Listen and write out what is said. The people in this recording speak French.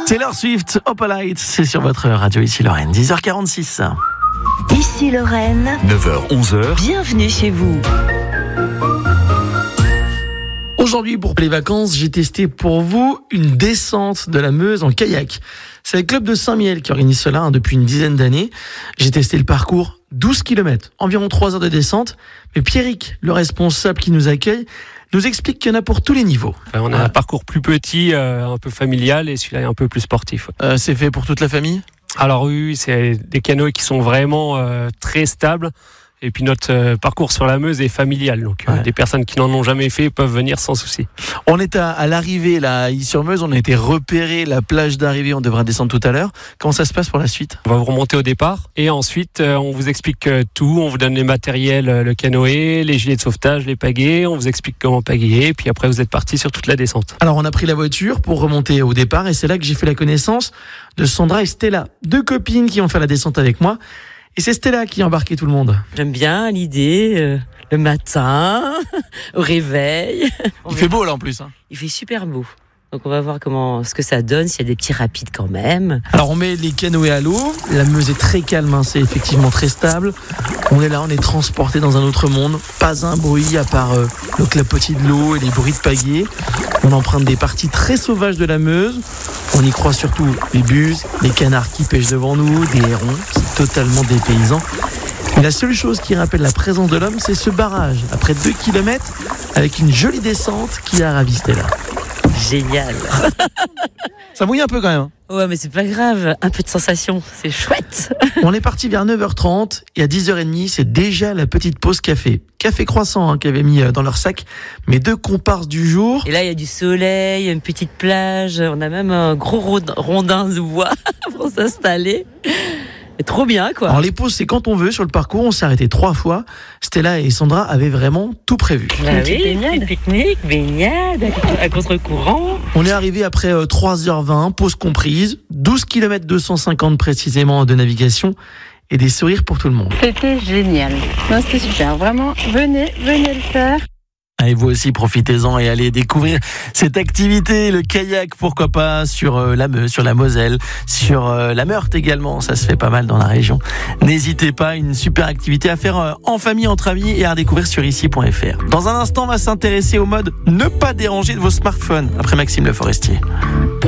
Taylor Swift, Opalite, c'est sur votre radio ici Lorraine, 10h46. Ici Lorraine, 9h-11h, bienvenue chez vous. Aujourd'hui, pour les vacances, j'ai testé pour vous une descente de la Meuse en kayak. C'est le club de Saint-Mihiel qui organise cela depuis une dizaine d'années. J'ai testé le parcours 12 km, environ 3 heures de descente. Mais Pierrick, le responsable qui nous accueille, nous explique qu'il y en a pour tous les niveaux. On a un parcours plus petit, un peu familial, et celui-là est un peu plus sportif. C'est fait pour toute la famille ? Alors oui, c'est des canoës qui sont vraiment très stables. Et puis notre parcours sur la Meuse est familial, donc des personnes qui n'en ont jamais fait peuvent venir sans souci. On est à l'arrivée là, à Ille-sur-Meuse, on a été repérer la plage d'arrivée, on devra descendre tout à l'heure. Comment ça se passe pour la suite ? On va vous remonter au départ et ensuite on vous explique tout, on vous donne les matériels, le canoë, les gilets de sauvetage, les pagaies, on vous explique comment pagayer et puis après vous êtes parti sur toute la descente. Alors on a pris la voiture pour remonter au départ et c'est là que j'ai fait la connaissance de Sandra et Stella, deux copines qui ont fait la descente avec moi. Et c'est Stella qui a embarqué tout le monde. J'aime bien l'idée, le matin, au réveil. Il fait beau là en plus. Il fait super beau. Donc on va voir ce que ça donne, s'il y a des petits rapides quand même. Alors on met les canoës à l'eau, la Meuse est très calme, c'est effectivement très stable. On est là, on est transporté dans un autre monde. Pas un bruit à part le clapotis de l'eau et les bruits de pagaie. On emprunte des parties très sauvages de la Meuse. On y croit surtout les buses, les canards qui pêchent devant nous, des hérons. C'est totalement dépaysant. Mais la seule chose qui rappelle la présence de l'homme, c'est ce barrage, après 2 km, avec une jolie descente qui a ravi Stella. Génial. Ça mouille un peu quand même. Ouais, mais c'est pas grave. Un peu de sensation, c'est chouette. On est parti vers 9h30 et à 10h30, c'est déjà la petite pause café. Café croissant qu'avaient mis dans leur sac mes deux comparses du jour. Et là, il y a du soleil, une petite plage. On a même un gros rondin de bois pour s'installer. C'est trop bien, quoi. Alors les pauses, c'est quand on veut. Sur le parcours, on s'est arrêté 3 fois. Stella et Sandra avaient vraiment tout prévu. Bah oui, pique-nique, baignade, à contre-courant. On est arrivé après 3h20, pause comprise, 12 km 250 précisément de navigation et des sourires pour tout le monde. C'était génial. Non, c'était super. Vraiment, venez le faire. Et vous aussi, profitez-en et allez découvrir cette activité, le kayak, pourquoi pas, sur la Meuse, sur la Moselle, sur la Meurthe également, ça se fait pas mal dans la région. N'hésitez pas, une super activité à faire en famille, entre amis et à redécouvrir sur ici.fr. Dans un instant, on va s'intéresser au mode ne pas déranger de vos smartphones, après Maxime Le Forestier.